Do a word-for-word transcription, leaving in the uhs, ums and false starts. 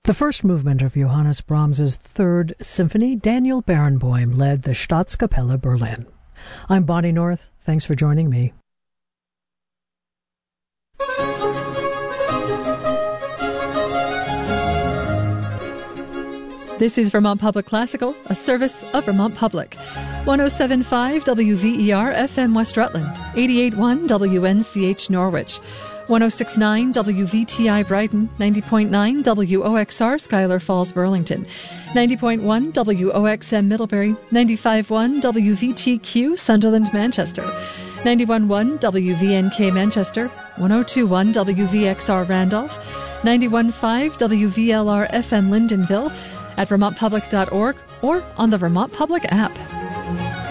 The first movement of Johannes Brahms's Third Symphony, Daniel Barenboim led the Staatskapelle Berlin. I'm Bonnie North. Thanks for joining me. This is Vermont Public Classical, a service of Vermont Public. one oh seven point five W V E R F M West Rutland, eighty-eight point one W N C H Norwich, one oh six point nine W V T I Brighton, ninety point nine W O X R Schuyler Falls Burlington, ninety point one W O X M Middlebury, ninety-five point one W V T Q Sunderland Manchester, ninety-one point one W V N K Manchester, one oh two point one W V X R Randolph, ninety-one point five W V L R F M Lyndonville, at vermont public dot org or on the Vermont Public app.